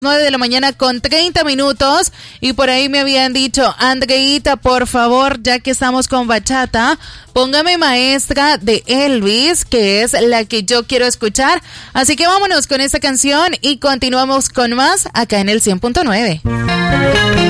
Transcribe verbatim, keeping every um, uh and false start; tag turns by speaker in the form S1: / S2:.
S1: nueve de la mañana con treinta minutos y por ahí me habían dicho, Andreita, por favor, ya que estamos con bachata, póngame Maestra de Elvis, que es la que yo quiero escuchar. Así que vámonos con esta canción y continuamos con más acá en el cien punto nueve.